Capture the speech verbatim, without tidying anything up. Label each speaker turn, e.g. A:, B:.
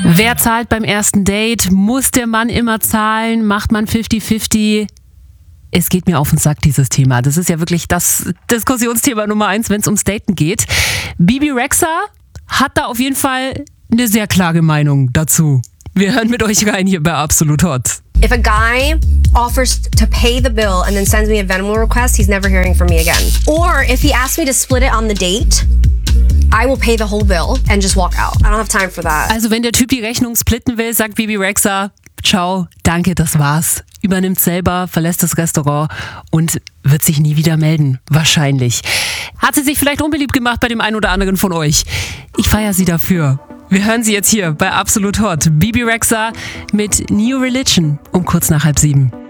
A: Wer zahlt beim ersten Date? Muss der Mann immer zahlen? Macht man fifty fifty? Es geht mir auf den Sack, dieses Thema. Das ist ja wirklich das Diskussionsthema Nummer eins, wenn es ums Daten geht. Bebe Rexha hat da auf jeden Fall eine sehr klare Meinung dazu. Wir hören mit euch rein hier bei Absolut Hot.
B: If a guy offers to pay the bill and then sends me a Venmo request, he's never hearing from me again. Or if he asks me to split it on the date, I will pay the whole bill and just walk out. I don't have time for that.
A: Also wenn der Typ die Rechnung splitten will, sagt Bebe Rexha, ciao, danke, das war's. Übernimmt selber, verlässt das Restaurant und wird sich nie wieder melden. Wahrscheinlich. Hat sie sich vielleicht unbeliebt gemacht bei dem einen oder anderen von euch? Ich feiere sie dafür. Wir hören sie jetzt hier bei Absolut Hot. Bebe Rexha mit New Religion um kurz nach halb sieben.